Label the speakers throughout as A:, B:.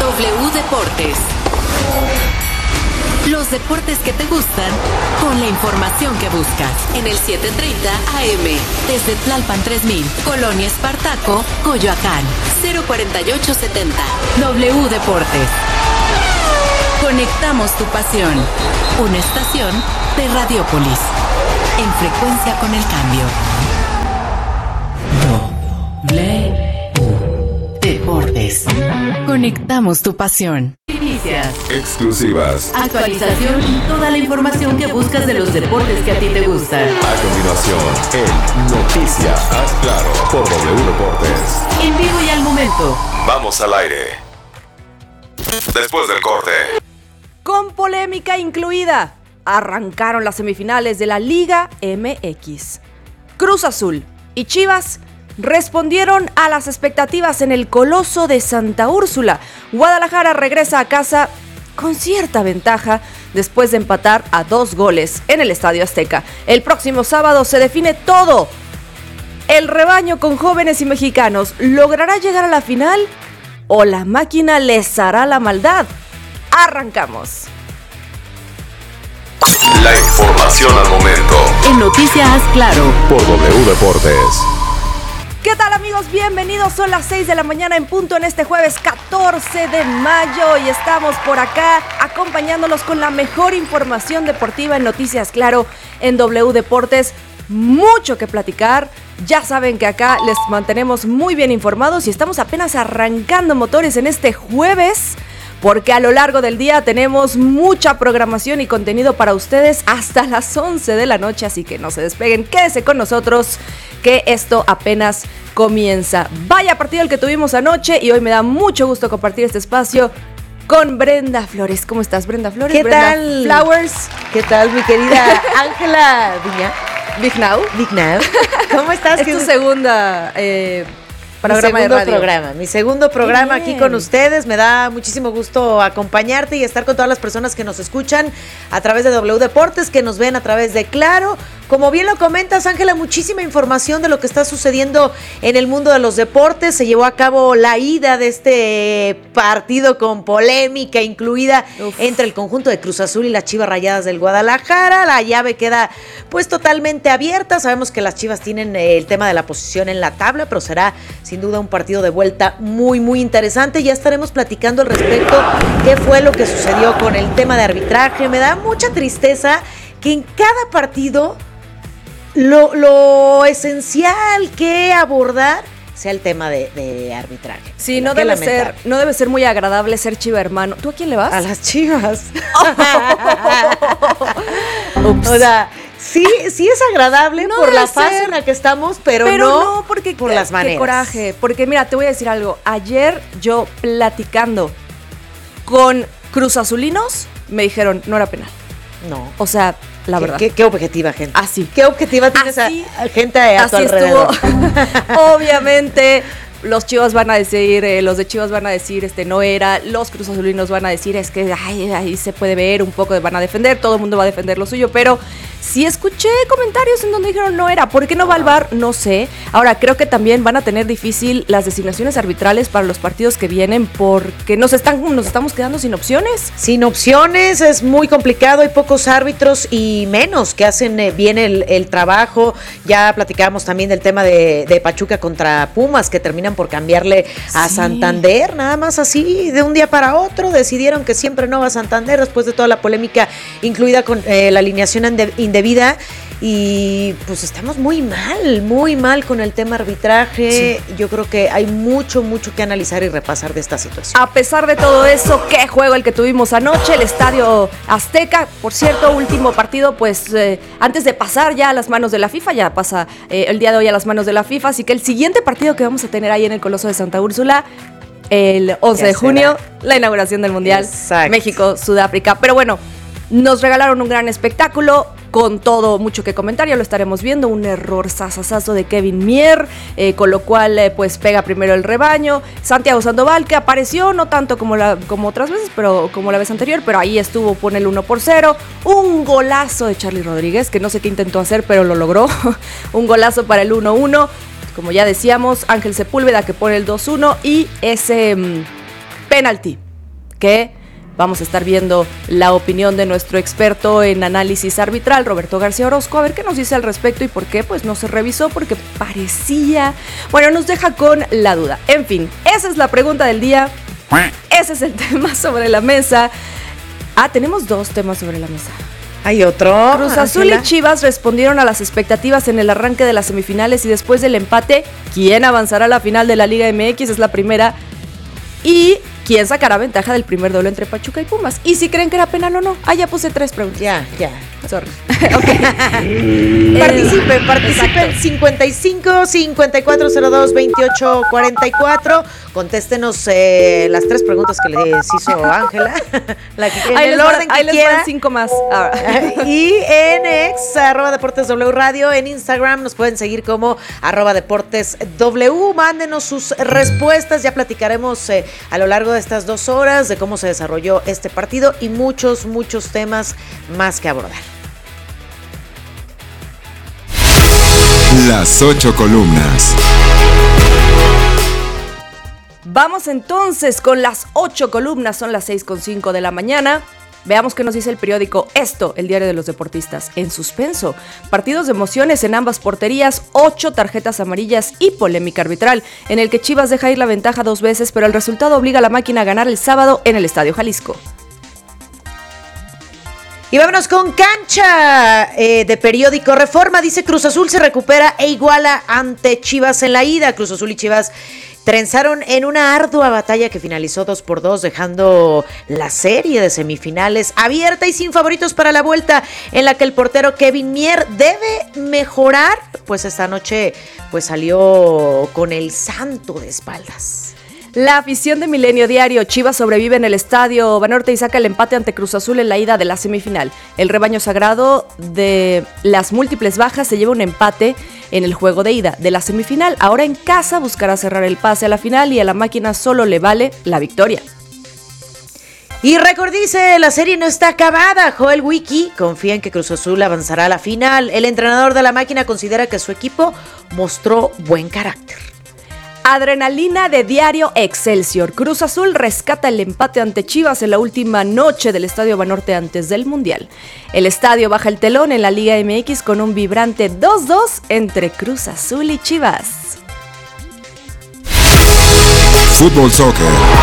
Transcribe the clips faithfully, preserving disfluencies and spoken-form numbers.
A: W Deportes. Los deportes que te gustan con la información que buscas en el setecientos treinta A M desde Tlalpan tres mil, Colonia Espartaco, Coyoacán, cero cuarenta y ocho setenta. W Deportes. Conectamos tu pasión. Una estación de Radiópolis. En frecuencia con el cambio. W Deportes. Conectamos tu pasión. Noticias,
B: exclusivas,
A: actualización y toda la información que buscas de los deportes que a ti te gustan.
B: A continuación, en Noticias Haz Claro por W Deportes.
A: En vivo y al momento.
B: Vamos al aire. Después del corte.
C: Con polémica incluida, arrancaron las semifinales de la Liga M X. Cruz Azul y Chivas respondieron a las expectativas en el Coloso de Santa Úrsula. Guadalajara regresa a casa con cierta ventaja después de empatar a dos goles en el Estadio Azteca. El próximo sábado se define todo. ¿El rebaño con jóvenes y mexicanos logrará llegar a la final o la máquina les hará la maldad? Arrancamos.
B: La información al momento.
A: En Noticias Claro
B: por W Deportes.
C: ¿Qué tal, amigos? Bienvenidos, son las seis de la mañana en punto en este jueves catorce de mayo y estamos por acá acompañándolos con la mejor información deportiva en Noticias Claro en W Deportes. Mucho que platicar, ya saben que acá les mantenemos muy bien informados y estamos apenas arrancando motores en este jueves, porque a lo largo del día tenemos mucha programación y contenido para ustedes hasta las once de la noche, así que no se despeguen, quédese con nosotros que esto apenas comienza. Vaya partido el que tuvimos anoche y hoy me da mucho gusto compartir este espacio con Brenda Flores. ¿Cómo estás, Brenda Flores?
D: ¿Qué
C: Brenda
D: tal?
C: Flowers.
D: ¿Qué tal, mi querida Ángela Viña?
C: Big Now.
D: Big Now. ¿Cómo estás?
C: Es tu segunda eh, programa
D: mi segundo
C: de radio.
D: programa, mi segundo programa aquí con ustedes. Me da muchísimo gusto acompañarte y estar con todas las personas que nos escuchan a través de W Deportes, que nos ven a través de Claro. Como bien lo comentas, Ángela, muchísima información de lo que está sucediendo en el mundo de los deportes. Se llevó a cabo la ida de este partido con polémica incluida Uf. entre el conjunto de Cruz Azul y las Chivas Rayadas del Guadalajara. La llave queda pues totalmente abierta. Sabemos que las Chivas tienen el tema de la posición en la tabla, pero será sin duda un partido de vuelta muy, muy interesante. Ya estaremos platicando al respecto qué fue lo que sucedió con el tema de arbitraje. Me da mucha tristeza que en cada partido Lo, lo esencial que abordar sea el tema de, de arbitraje.
C: Sí, no debe ser, no debe ser muy agradable ser chiva hermano. ¿Tú a quién le vas?
D: A las Chivas. O sea, sí, sí es agradable no por la fase en la que estamos, pero,
C: pero
D: no,
C: no porque
D: por las maneras.
C: Qué coraje, porque mira, te voy a decir algo. Ayer yo platicando con Cruz Azulinos me dijeron, no era penal.
D: No.
C: O sea, la
D: ¿Qué,
C: verdad.
D: Qué, qué objetiva gente.
C: Así.
D: ¿Qué objetiva tienes
C: así,
D: a gente a
C: así
D: tu alrededor?
C: Obviamente, los Chivas van a decir, eh, los de Chivas van a decir, este, no era. Los Cruz Azulinos van a decir, es que ay, ahí se puede ver un poco, de, van a defender, todo el mundo va a defender lo suyo, pero sí escuché comentarios en donde dijeron no era. ¿Por qué no va al V A R? No sé. Ahora, creo que también van a tener difícil las designaciones arbitrales para los partidos que vienen porque nos están, nos estamos quedando sin opciones.
D: Sin opciones, es muy complicado, hay pocos árbitros y menos que hacen eh, bien el, el trabajo. Ya platicábamos también del tema de, de Pachuca contra Pumas, que terminan por cambiarle a sí. Santander, nada más así, de un día para otro, decidieron que siempre no va a Santander después de toda la polémica incluida con eh, la alineación indebida. Y pues estamos muy mal, muy mal con el tema arbitraje. Sí. Yo creo que hay mucho, mucho que analizar y repasar de esta situación.
C: A pesar de todo eso, qué juego el que tuvimos anoche, el Estadio Azteca. Por cierto, último partido, pues eh, antes de pasar ya a las manos de la FIFA, ya pasa eh, el día de hoy a las manos de la FIFA. Así que el siguiente partido que vamos a tener ahí en el Coloso de Santa Úrsula, el once de junio, la inauguración del Mundial. Exacto. México, Sudáfrica. Pero bueno, nos regalaron un gran espectáculo. Con todo, mucho que comentar, ya lo estaremos viendo, un error sasasazo de Kevin Mier, eh, con lo cual eh, pues pega primero el rebaño. Santiago Sandoval, que apareció, no tanto como, la, como otras veces, pero como la vez anterior, pero ahí estuvo, pone el uno por cero, un golazo de Charly Rodríguez, que no sé qué intentó hacer, pero lo logró, un golazo para el uno uno, como ya decíamos, Ángel Sepúlveda que pone el dos uno y ese um, penalti que vamos a estar viendo la opinión de nuestro experto en análisis arbitral, Roberto García Orozco, a ver qué nos dice al respecto y por qué pues no se revisó, porque parecía, bueno, nos deja con la duda. En fin, esa es la pregunta del día, ese es el tema sobre la mesa. Ah, tenemos dos temas sobre la mesa.
D: ¿Hay otro?
C: Cruz Azul Ángela. Y Chivas respondieron a las expectativas en el arranque de las semifinales y después del empate, ¿quién avanzará a la final de la Liga M X? Es la primera. Y ¿quién sacará ventaja del primer duelo entre Pachuca y Pumas? Y si creen que era penal o no. Ah, ya puse tres preguntas.
D: Ya, ya.
C: Sorry.
D: Participen, participen. cincuenta y cinco, cincuenta y cuatro, cero dos, veintiocho, cuarenta y cuatro. Contéstenos eh, las tres preguntas que les hizo Ángela. La que en
C: ahí
D: el
C: les
D: orden
C: va,
D: que
C: ahí
D: quiera.
C: Les van cinco más. Ah.
D: Y en ex, arroba Deportes W Radio, en Instagram nos pueden seguir como arroba Deportes W. Mándenos sus respuestas, ya platicaremos eh, a lo largo de estas dos horas de cómo se desarrolló este partido y muchos, muchos temas más que abordar.
B: Las ocho columnas.
C: Vamos entonces con las ocho columnas, son las seis con cinco de la mañana. Veamos qué nos dice el periódico Esto, el diario de los deportistas. En suspenso, partidos de emociones en ambas porterías, ocho tarjetas amarillas y polémica arbitral, en el que Chivas deja ir la ventaja dos veces, pero el resultado obliga a la máquina a ganar el sábado en el Estadio Jalisco.
D: Y vámonos con cancha eh, de periódico Reforma. Dice Cruz Azul se recupera e iguala ante Chivas en la ida. Cruz Azul y Chivas trenzaron en una ardua batalla que finalizó dos por dos, dejando la serie de semifinales abierta y sin favoritos para la vuelta, en la que el portero Kevin Mier debe mejorar, pues esta noche pues salió con el santo de espaldas.
C: La afición de Milenio Diario, Chivas sobrevive en el estadio Banorte y saca el empate ante Cruz Azul en la ida de la semifinal. El rebaño sagrado de las múltiples bajas se lleva un empate en el juego de ida de la semifinal. Ahora en casa buscará cerrar el pase a la final y a la máquina solo le vale la victoria.
D: Y recordice, la serie no está acabada. Joel Wiki confía en que Cruz Azul avanzará a la final. El entrenador de la máquina considera que su equipo mostró buen carácter.
C: Adrenalina de Diario Excelsior. Cruz Azul rescata el empate ante Chivas en la última noche del Estadio Banorte antes del Mundial. El estadio baja el telón en la Liga M X con un vibrante dos dos entre Cruz Azul y Chivas.
B: Fútbol Soccer.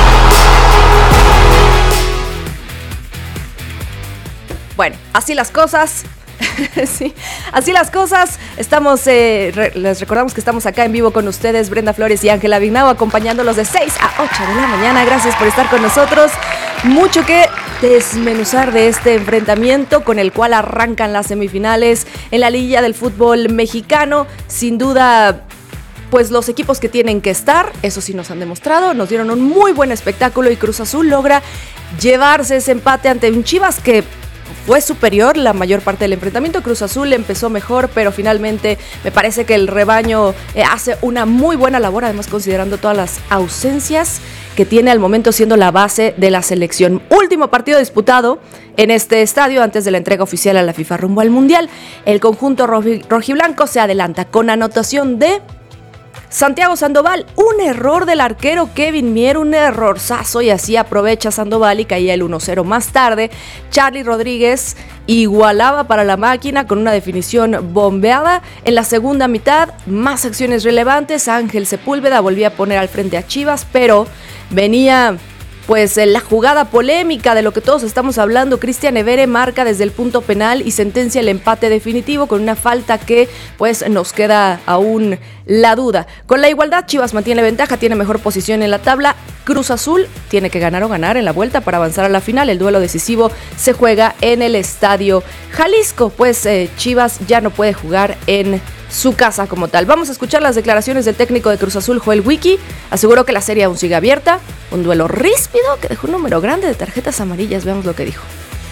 C: Bueno, así las cosas. Sí, así las cosas. Estamos, eh, re- les recordamos que estamos acá en vivo con ustedes, Brenda Flores y Ángela Vignao, acompañándolos de seis a ocho de la mañana. Gracias por estar con nosotros. Mucho que desmenuzar de este enfrentamiento con el cual arrancan las semifinales en la liguilla del fútbol mexicano. Sin duda, pues los equipos que tienen que estar, eso sí nos han demostrado, nos dieron un muy buen espectáculo y Cruz Azul logra llevarse ese empate ante un Chivas que fue superior la mayor parte del enfrentamiento. Cruz Azul empezó mejor, pero finalmente me parece que el rebaño eh, hace una muy buena labor, además considerando todas las ausencias que tiene al momento siendo la base de la selección. Último partido disputado en este estadio antes de la entrega oficial a la FIFA rumbo al Mundial. El conjunto roji- rojiblanco se adelanta con anotación de Santiago Sandoval, un error del arquero Kevin Mier, un errorzazo, y así aprovecha Sandoval y caía el uno cero. Más tarde, Charly Rodríguez igualaba para la máquina con una definición bombeada. En la segunda mitad, más acciones relevantes. Ángel Sepúlveda volvía a poner al frente a Chivas, pero venía pues la jugada polémica de lo que todos estamos hablando. Cristian Evere marca desde el punto penal y sentencia el empate definitivo con una falta que pues nos queda aún la duda. Con la igualdad, Chivas mantiene ventaja, tiene mejor posición en la tabla. Cruz Azul tiene que ganar o ganar en la vuelta para avanzar a la final. El duelo decisivo se juega en el Estadio Jalisco, pues eh, Chivas ya no puede jugar en su casa como tal. Vamos a escuchar las declaraciones del técnico de Cruz Azul, Joel Wiki. Aseguró que la serie aún sigue abierta. Un duelo ríspido que dejó un número grande de tarjetas amarillas. Veamos lo que dijo.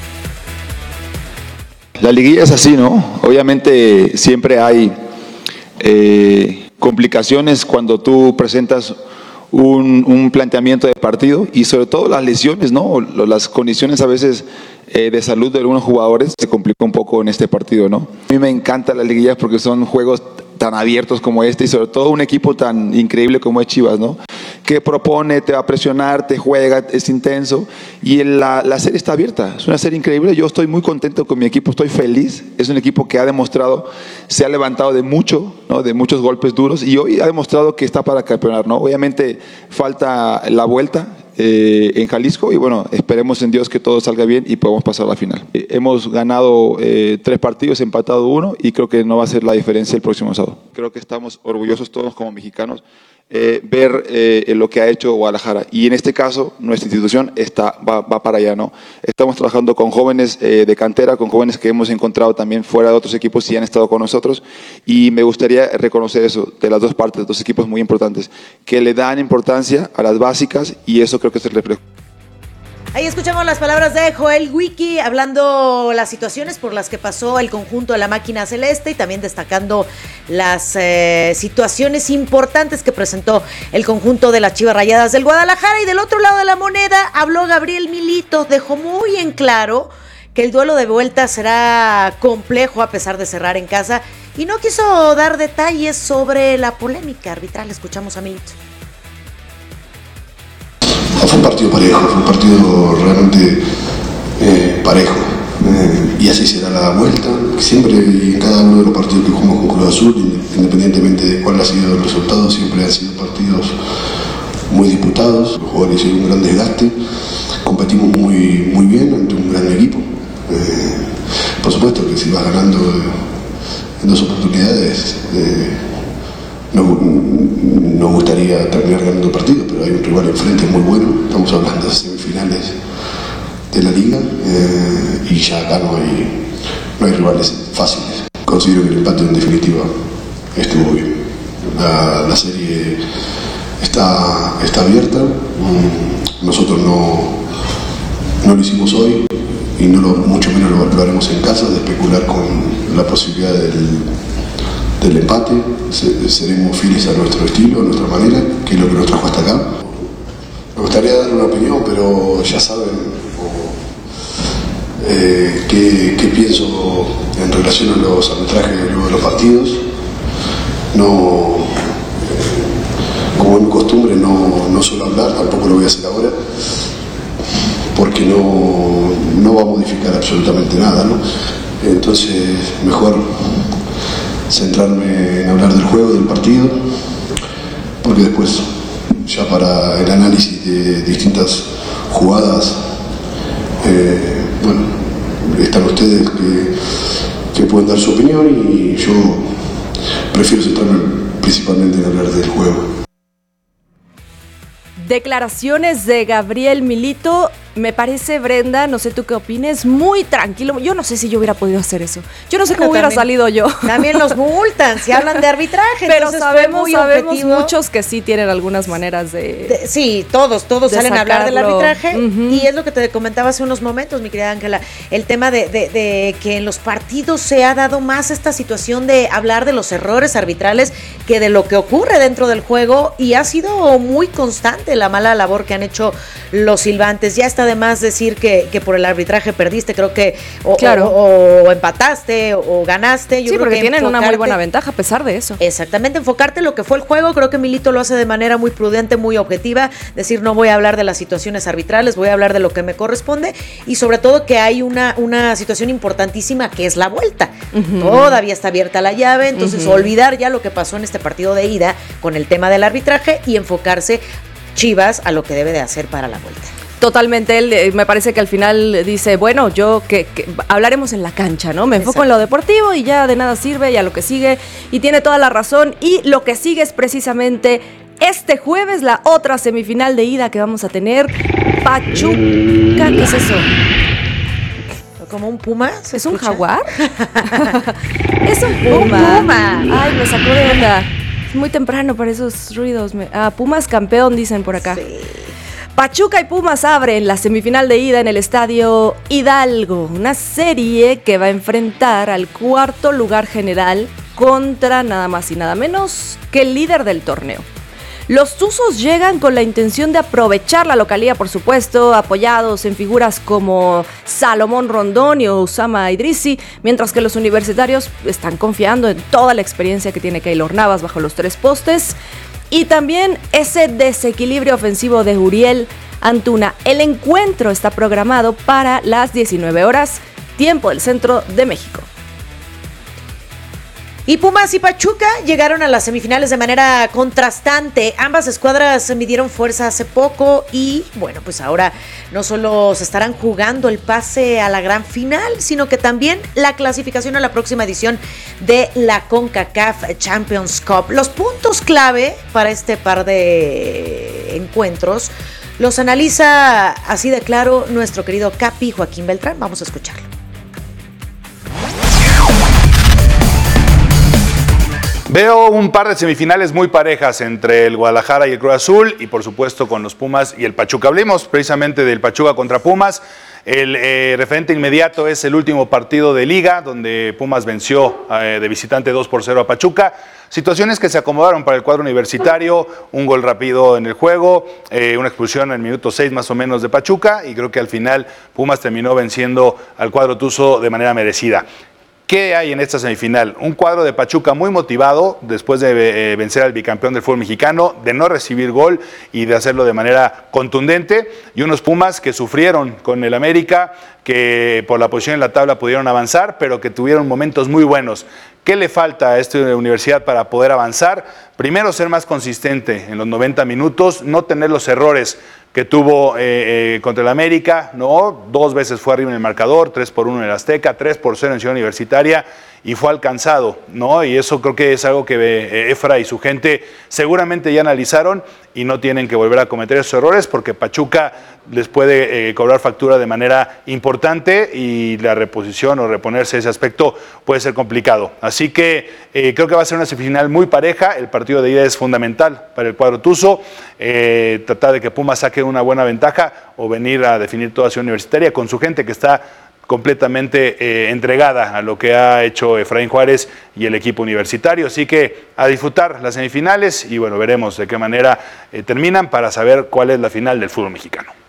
E: La liguilla es así, ¿no? Obviamente siempre hay eh, complicaciones cuando tú presentas un, un planteamiento de partido y sobre todo las lesiones, ¿no? Las condiciones a veces eh, de salud de algunos jugadores se complicó un poco en este partido, ¿no? A mí me encanta la liguilla porque son juegos tan abiertos como este y sobre todo un equipo tan increíble como es Chivas, ¿no? Que propone, te va a presionar, te juega, es intenso y el, la, la serie está abierta, es una serie increíble. Yo estoy muy contento con mi equipo, estoy feliz, es un equipo que ha demostrado, se ha levantado de mucho, ¿no? De muchos golpes duros y hoy ha demostrado que está para campeonar, ¿no? Obviamente falta la vuelta eh, en Jalisco y bueno, esperemos en Dios que todo salga bien y podamos pasar a la final. Eh, hemos ganado eh, tres partidos, empatado uno y creo que no va a ser la diferencia el próximo sábado. Creo que estamos orgullosos todos como mexicanos Eh, ver eh, lo que ha hecho Guadalajara y en este caso nuestra institución está, va, va para allá, ¿no? Estamos trabajando con jóvenes eh, de cantera, con jóvenes que hemos encontrado también fuera de otros equipos y han estado con nosotros y me gustaría reconocer eso de las dos partes, de dos equipos muy importantes que le dan importancia a las básicas y eso creo que es el reflejo.
D: Ahí escuchamos las palabras de Joel Wiki hablando las situaciones por las que pasó el conjunto de la máquina celeste y también destacando las eh, situaciones importantes que presentó el conjunto de las Chivas Rayadas del Guadalajara. Y del otro lado de la moneda habló Gabriel Milito, dejó muy en claro que el duelo de vuelta será complejo a pesar de cerrar en casa y no quiso dar detalles sobre la polémica arbitral. Escuchamos a Milito.
F: Fue un partido parejo, fue un partido realmente eh, parejo eh, y así será la vuelta. Siempre y en cada uno de los partidos que jugamos con Cruz Azul, independientemente de cuál ha sido el resultado, siempre han sido partidos muy disputados. Los jugadores hicieron un gran desgaste, competimos muy, muy bien ante un gran equipo. Eh, por supuesto que si vas ganando en dos oportunidades, eh, Nos, nos gustaría terminar ganando el partido, pero hay un rival enfrente muy bueno. Estamos hablando de semifinales de la liga eh, y ya acá no hay, no hay rivales fáciles. Considero que el empate en definitiva estuvo bien. La, la serie está, está abierta. Nosotros no, no lo hicimos hoy y no lo, mucho menos lo, lo haremos en casa, de especular con la posibilidad del del empate. Seremos fieles a nuestro estilo, a nuestra manera, que es lo que nos trajo hasta acá. Me gustaría dar una opinión, pero ya saben eh, qué, qué pienso en relación a los arbitrajes luego de los partidos. No, eh, como es mi costumbre, no, no suelo hablar, tampoco lo voy a hacer ahora, porque no, no va a modificar absolutamente nada, ¿no? Entonces, mejor centrarme en hablar del juego, del partido, porque después, ya para el análisis de distintas jugadas, eh, bueno, están ustedes que, que pueden dar su opinión y yo prefiero centrarme principalmente en hablar del juego.
C: Declaraciones de Gabriel Milito, me parece, Brenda, no sé tú qué opines, muy tranquilo. Yo no sé si yo hubiera podido hacer eso. Yo no sé cómo hubiera salido yo.
D: También los multan, si hablan de arbitraje.
C: Pero sabemos, sabemos
D: objetivo.
C: muchos que sí tienen algunas maneras de...
D: de sí, todos, todos salen
C: sacarlo.
D: a hablar del arbitraje.
C: Uh-huh.
D: Y es lo que te comentaba hace unos momentos, mi querida Ángela, el tema de, de, de que en los partidos se ha dado más esta situación de hablar de los errores arbitrales que de lo que ocurre dentro del juego, y ha sido muy constante la mala labor que han hecho los silbantes. Ya está de más decir que, que por el arbitraje perdiste, creo que o,
C: claro.
D: o, o empataste o ganaste. Yo
C: sí,
D: creo
C: porque
D: que
C: tienen una muy
D: enfocarte,
C: buena ventaja a pesar de eso.
D: Exactamente, enfocarte en lo que fue el juego. Creo que Milito lo hace de manera muy prudente, muy objetiva, decir no voy a hablar de las situaciones arbitrales, voy a hablar de lo que me corresponde, y sobre todo que hay una, una situación importantísima que es la vuelta. Uh-huh. Todavía está abierta la llave, entonces uh-huh. olvidar ya lo que pasó en este partido de ida con el tema del arbitraje y enfocarse Chivas a lo que debe de hacer para la vuelta. Totalmente, él eh, me parece que al final dice, bueno, yo que, que hablaremos en la cancha, ¿no? Me enfoco Exacto. en lo deportivo y ya de nada sirve y a lo que sigue, y tiene toda la razón, y lo que sigue es precisamente este jueves la otra semifinal de ida que vamos a tener, Pachuca, ¿qué es eso? ¿Como un puma? ¿Es escucha? un jaguar? Es un puma. Un puma. Ay, me sacó de onda. Es muy temprano para esos ruidos. Ah, Pumas campeón, dicen por acá. Sí. Pachuca y Pumas abren la semifinal de ida en el Estadio Hidalgo, una serie que va a enfrentar al cuarto lugar general contra nada más y nada menos que el líder del torneo.
C: Los Tuzos llegan con la intención de aprovechar la localía, por supuesto, apoyados en figuras como Salomón Rondón y Usama Idrissi, mientras que los universitarios están confiando en toda la experiencia que tiene Keylor Navas bajo los tres postes. Y también ese desequilibrio ofensivo de Uriel Antuna. El encuentro está programado para las diecinueve horas, tiempo del centro de México.
D: Y Pumas y Pachuca llegaron a las semifinales de manera contrastante. Ambas escuadras midieron fuerza hace poco y, bueno, pues ahora no solo se estarán jugando el pase a la gran final, sino que también la clasificación a la próxima edición de la CONCACAF Champions Cup. Los puntos clave para este par de encuentros los analiza así de claro nuestro querido Capi Joaquín Beltrán. Vamos a escucharlo.
G: Veo un par de semifinales muy parejas entre el Guadalajara y el Cruz Azul y por supuesto con los Pumas y el Pachuca. Hablemos precisamente del Pachuca contra Pumas. El eh, referente inmediato es el último partido de Liga, donde Pumas venció eh, de visitante dos por cero a Pachuca. Situaciones que se acomodaron para el cuadro universitario, un gol rápido en el juego, eh, una expulsión en el minuto seis más o menos de Pachuca y creo que al final Pumas terminó venciendo al cuadro tuzo de manera merecida. ¿Qué hay en esta semifinal? Un cuadro de Pachuca muy motivado después de eh, vencer al bicampeón del fútbol mexicano, de no recibir gol y de hacerlo de manera contundente, y unos Pumas que sufrieron con el América, que por la posición en la tabla pudieron avanzar, pero que tuvieron momentos muy buenos. ¿Qué le falta a esta universidad para poder avanzar? Primero, ser más consistente en los noventa minutos, no tener los errores que tuvo eh, eh, contra el América, ¿no? Dos veces fue arriba en el marcador, tres por uno en el Azteca, tres por cero en Ciudad Universitaria, y fue alcanzado, ¿no? Y eso creo que es algo que eh, Efra y su gente seguramente ya analizaron y no tienen que volver a cometer esos errores porque Pachuca les puede eh, cobrar factura de manera importante y la reposición o reponerse ese aspecto puede ser complicado. Así que eh, creo que va a ser una semifinal muy pareja. El partido de ida es fundamental para el cuadro tuzo, eh, tratar de que Pumas saque una buena ventaja o venir a definir toda Ciudad Universitaria con su gente que está completamente eh, entregada a lo que ha hecho Efraín Juárez y el equipo universitario. Así que a disfrutar las semifinales y bueno, veremos de qué manera eh, terminan para saber cuál es la final del fútbol mexicano.